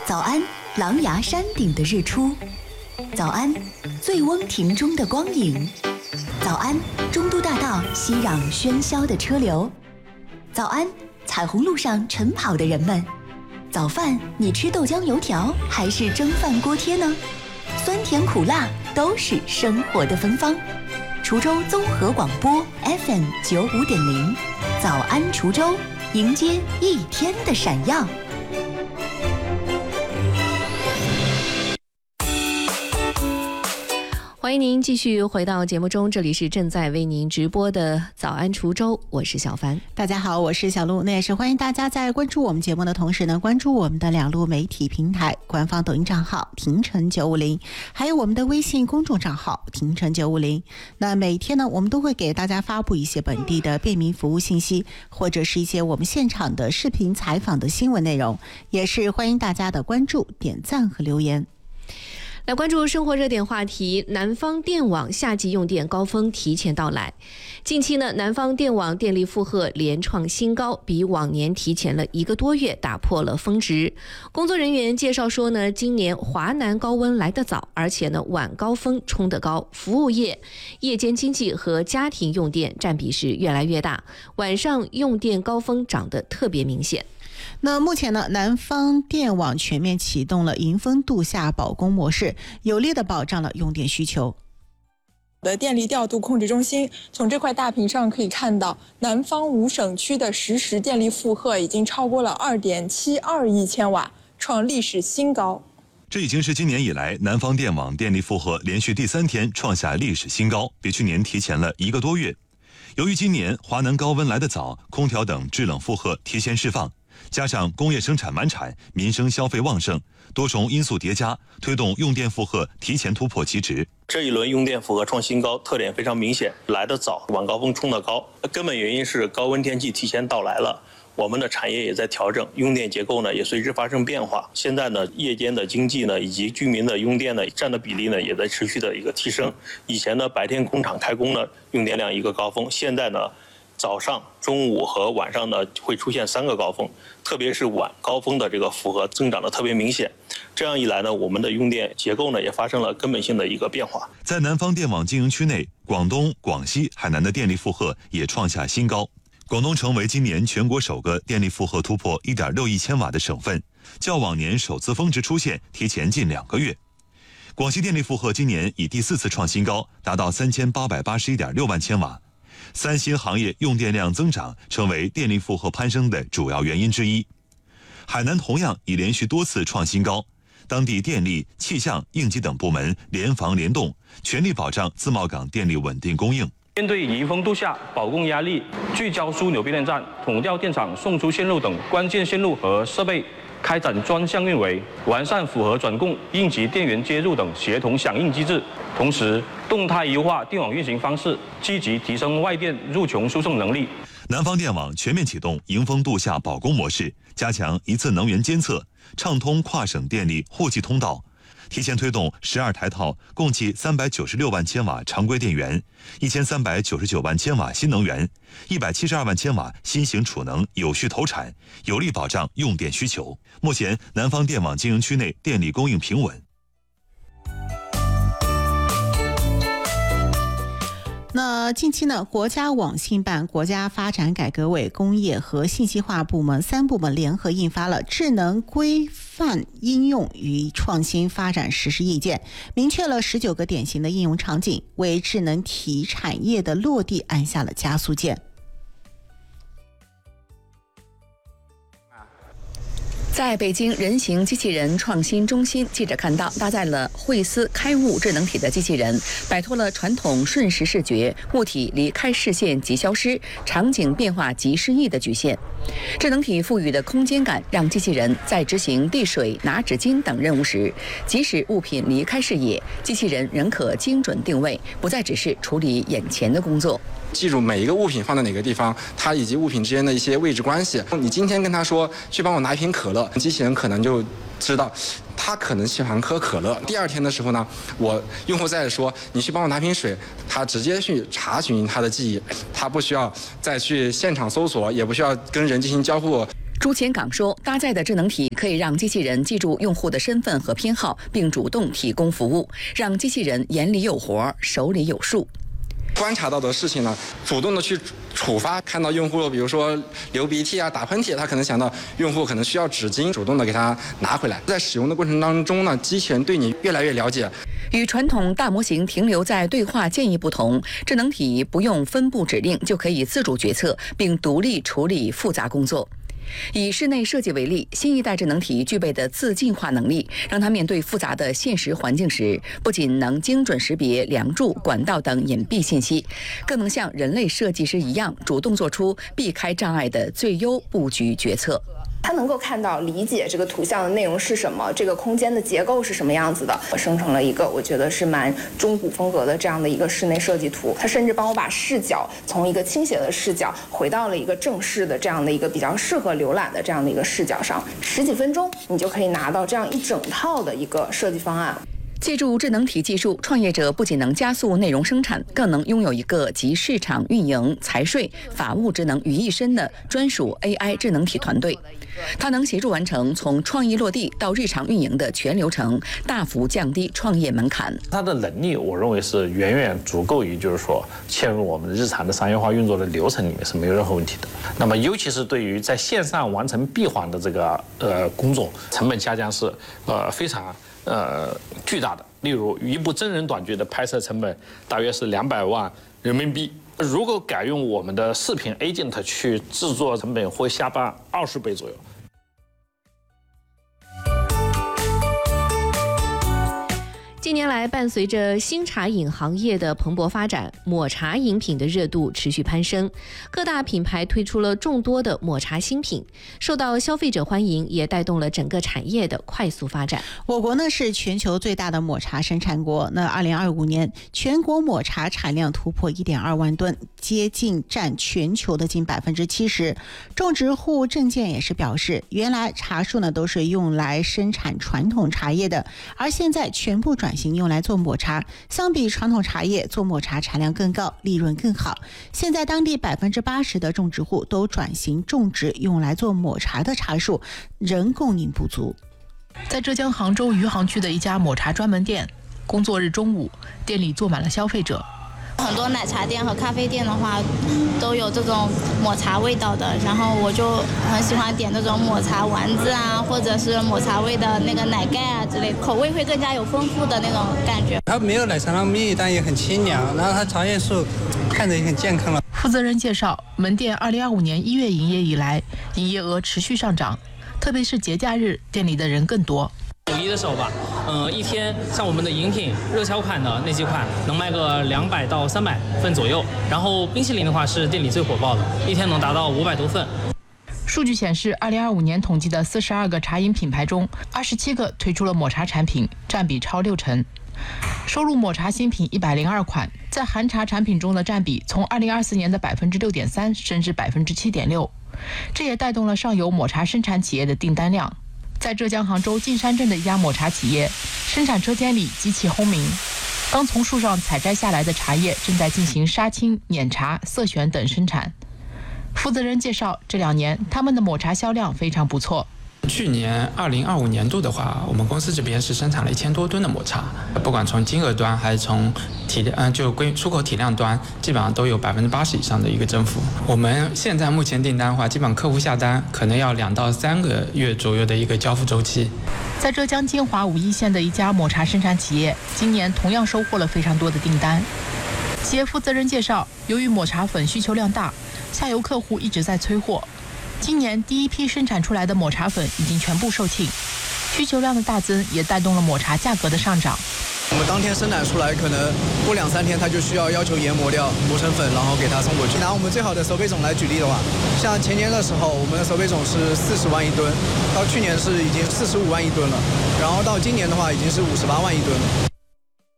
早安，狼牙山顶的日出；早安，醉翁亭中的光影；早安，中都大道熙攘喧嚣的车流；早安，彩虹路上晨跑的人们。早饭你吃豆浆油条还是蒸饭锅贴呢？酸甜苦辣都是生活的芬芳。滁州综合广播 FM 95.0，早安滁州，迎接一天的闪耀。 欢迎您继续回到节目中，这里是正在为您直播的早安滁州，我是小帆。 大家好，我是小璐。那也是欢迎大家在关注我们节目的同时呢，关注我们的两路媒体平台，官方抖音账号廷城950，还有我们的微信公众账号廷城950。那每天呢，我们都会给大家发布一些本地的便民服务信息，或者是一些我们现场的视频采访的新闻内容，也是欢迎大家的关注、点赞和留言。 来关注生活热点话题，南方电网夏季用电高峰提前到来。近期呢，南方电网电力负荷连创新高，比往年提前了1个多月，打破了峰值。工作人员介绍说呢，今年华南高温来得早，而且呢晚高峰冲得高，服务业、夜间经济和家庭用电占比是越来越大，晚上用电高峰涨得特别明显。 那目前呢，南方电网全面启动了迎峰度夏保供模式，有力的保障了用电需求。 的电力调度控制中心从这块大屏上可以看到，南方5省区的实时电力负荷已经超过了2.72亿千瓦，创历史新高。 这已经是今年以来南方电网电力负荷连续第3天创下历史新高，比去年提前了1个多月。由于今年华南高温来得早，空调等制冷负荷提前释放，加上工业生产满产，民生消费旺盛，多重因素叠加，推动用电负荷提前突破其值。 这一轮用电负荷创新高，特点非常明显，来得早，晚高峰冲得高。根本原因是高温天气提前到来了，我们的产业也在调整，用电结构呢也随之发生变化。现在呢，夜间的经济呢以及居民的用电呢占的比例呢也在持续的一个提升。以前呢白天工厂开工呢用电量一个高峰，现在呢早上、中午和晚上呢会出现3个高峰，特别是晚高峰的这个负荷增长的特别明显。这样一来呢，我们的用电结构呢也发生了根本性的一个变化。 在南方电网经营区内，广东、广西、海南的电力负荷也创下新高。广东成为今年全国首个电力负荷突破1.6亿千瓦的省份，较往年首次峰值出现提前近2个月。广西电力负荷今年以第4次创新高，达到3881.6万千瓦。3新行业用电量增长成为电力负荷攀升的主要原因之一。海南同样已连续多次创新高，当地电力、气象、应急等部门联防联动，全力保障自贸港电力稳定供应。 面对迎峰度夏保供压力，聚焦枢纽变电站、统调电厂送出线路等关键线路和设备，开展专项运维，完善符合转供、应急电源接入等协同响应机制，同时动态优化电网运行方式，积极提升外电入琼输送能力。 南方电网全面启动迎峰度夏保供模式，加强一次能源监测，畅通跨省电力户籍通道，提前推动12台套共计396万千瓦常规电源，1399万千瓦新能源，172万千瓦新型储能有序投产，有力保障用电需求。目前南方电网经营区内电力供应平稳。 那近期呢，国家网信办、国家发展改革委、工业和信息化部门3部门联合印发了《智能规范应用与创新发展实施意见》，明确了19个典型的应用场景，为智能体产业的落地按下了加速键。 在北京人形机器人创新中心，记者看到搭载了惠思开物智能体的机器人，摆脱了传统瞬时视觉、物体离开视线即消失、场景变化即失忆的局限。智能体赋予的空间感，让机器人在执行递水、拿纸巾等任务时，即使物品离开视野，机器人仍可精准定位，不再只是处理眼前的工作。 记住每一个物品放在哪个地方，它以及物品之间的一些位置关系。你今天跟他说去帮我拿一瓶可乐，机器人可能就知道他可能喜欢喝可乐。第2天的时候呢，我用户再说你去帮我拿瓶水，他直接去查询他的记忆，他不需要再去现场搜索，也不需要跟人进行交互。 朱前岗说，搭载的智能体可以让机器人记住用户的身份和偏好，并主动提供服务，让机器人眼里有活，手里有数。 观察到的事情呢，主动的去触发，看到用户比如说流鼻涕啊、打喷嚏，他可能想到用户可能需要纸巾，主动的给他拿回来。在使用的过程当中呢，机器人对你越来越了解。 与传统大模型停留在对话建议不同，智能体不用分布指令就可以自主决策，并独立处理复杂工作。以室内设计为例，新一代智能体具备的自净化能力，让它面对复杂的现实环境时，不仅能精准识别梁柱、管道等隐蔽信息，更能像人类设计师一样，主动做出避开障碍的最优布局决策。 它能够看到、理解这个图像的内容是什么，这个空间的结构是什么样子的。我生成了一个我觉得是蛮中古风格的这样的一个室内设计图。它甚至帮我把视角从一个倾斜的视角回到了一个正视的这样的一个比较适合浏览的这样的一个视角上。10几分钟，你就可以拿到这样一整套的一个设计方案。 借助智能体技术，创业者不仅能加速内容生产，更能拥有一个集市场运营、财税、法务职能于一身的专属 AI 智能体团队。它能协助完成从创意落地到日常运营的全流程，大幅降低创业门槛。 它的能力，我认为是远远足够于，就是说嵌入我们日常的商业化运作的流程里面是没有任何问题的。那么，尤其是对于在线上完成闭环的这个工作，成本下降是非常巨大的。例如，一部真人短剧的拍摄成本大约是200万人民币。如果改用我们的视频 agent 去制作，成本会下降20倍左右。 近年来，伴随着新茶饮行业的蓬勃发展，抹茶饮品的热度持续攀升，各大品牌推出了众多的抹茶新品，受到消费者欢迎，也带动了整个产业的快速发展。 我国呢是全球最大的抹茶生产国，那2025年全国抹茶产量突破1.2万吨，接近占全球的近70%。种植户郑健也是表示，原来茶树呢都是用来生产传统茶叶的，而现在全部转型用来做抹茶，相比传统茶叶，做抹茶产量更高，利润更好。现在当地80%的种植户都转型种植用来做抹茶的茶树，仍供应不足。 在浙江杭州余杭区的一家抹茶专门店，工作日中午，店里坐满了消费者。 很多奶茶店和咖啡店的话都有这种抹茶味道的，然后我就很喜欢点这种抹茶丸子啊，或者是抹茶味的那个奶盖啊之类的，口味会更加有丰富的那种感觉。 它没有奶茶那么密，但也很清凉，然后它茶叶树看着也很健康了。 负责人介绍，门店2025年1月营业以来，营业额持续上涨，特别是节假日，店里的人更多。 5一的时候吧，一天像我们的饮品热销款的那几款能卖个200到300份左右，然后冰淇淋的话是店里最火爆的，一天能达到500多份。 数据显示，2025年统计的42个茶饮品牌中，27个推出了抹茶产品，占比超60%。收录抹茶新品102款，在含茶产品中的占比从2024年的6.3%升至7.6%，这也带动了上游抹茶生产企业的订单量。在浙江杭州径山镇的一家抹茶企业，生产车间里机器轰鸣，刚从树上采摘下来的茶叶正在进行杀青、碾茶、色选等生产。负责人介绍，这2年他们的抹茶销量非常不错。 去年2025年度的话，我们公司这边是生产了1000多吨的抹茶，不管从金额端还是从出口体量端，基本上都有80%以上的一个增幅。我们现在目前订单的话，基本上客户下单可能要2到3个月左右的一个交付周期。 在浙江金华武义县的一家抹茶生产企业，今年同样收获了非常多的订单。企业负责人介绍，由于抹茶粉需求量大，下游客户一直在催货。今年第一批生产出来的抹茶粉已经全部售罄，需求量的大增也带动了抹茶价格的上涨。 我们当天生产出来，可能过2-3天它就需要求研磨掉，磨成粉，然后给它送过去。拿我们最好的熟胚种来举例的话，像前年的时候，我们的熟胚种是40万一吨，到去年是已经45万一吨了，然后到今年的话已经是58万一吨了。